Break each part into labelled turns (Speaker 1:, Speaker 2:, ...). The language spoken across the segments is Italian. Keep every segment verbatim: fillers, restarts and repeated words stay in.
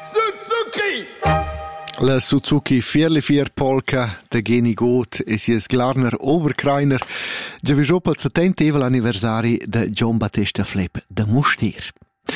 Speaker 1: Suzuki!
Speaker 2: La Suzuki Vierlevier Polka de Geni Goth e si es Glarner Oberkreiner già vi per il settantesimo anniversari de John Battista Flip de Mustier.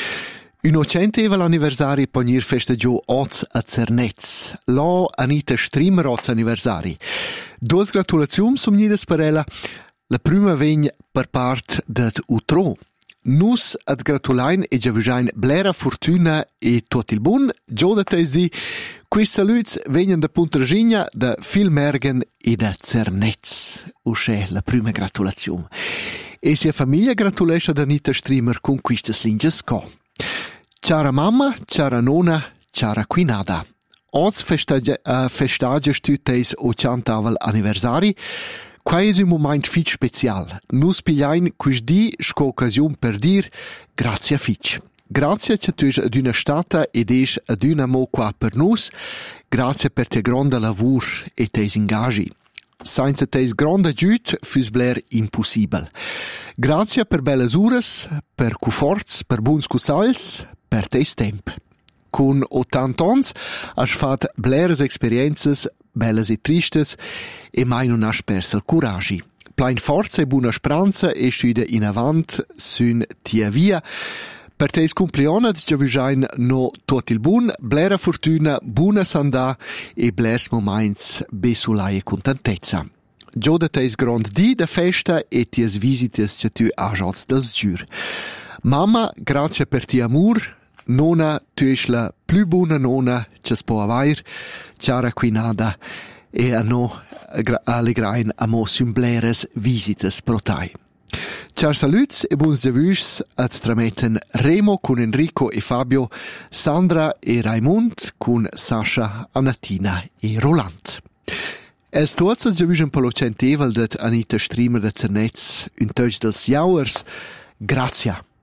Speaker 2: Un ottantesimo anniversari pognir festeggio oz a Zernez. Lo Anita Strimmer oz anniversari. Due gratulazioni somnides per ella. La prima vegn per part det Utro. Nus ad gratulain e già visain blera fortuna e tot il bun. Gio da tes di qui saluts vegnan da Puntragigna, da Filmergen e da Zernez. Usce la prima gratulazione. E sia famiglia gratulesce ad Anita Strimmer con quistes linges co. Ciara mamma, ciara nonna, ciara quinada. Oz festage, uh, festage stüteis ottantesimo anniversari. Qua è un moment fitch special. Nus pigliain quisdi sco occasione per dir grazie fitch. Grazie che tu es ad una stata ed es ad una mo qua per nus. Grazie per te grande lavur e teis ingagi. Senza teis grande giut fus bler impossibel. Grazie per belle ures, per cuforts, per buns cusals, per teis temp. Con ottanta ans has fat bleres experiences, belles e tristes, e mai non has perso il curagi. Plein forza e buona speranza e studia in avant sun tia via. Per teis cumplionat già visain no tot il bun, blera fortuna, buona sanda e blers moments besulai e contentezza. Gio da teis grand di da festa e ties visites che tu ajots dels giur. Mamma, grazie per ti amor. Nonna, tu es la più buona nonna che si può avere, ciara quinada, e a no allegrain a mo sumbleres visites pro tai. Ciao saluts e buons devus ad trametten Remo con Enrico e Fabio, Sandra e Raimund con Sasha, Anatina e Roland. Es tuozzas giavusen per lo centevel det Anita Strimmer de Zernez, un tøg dels jauers, grazie.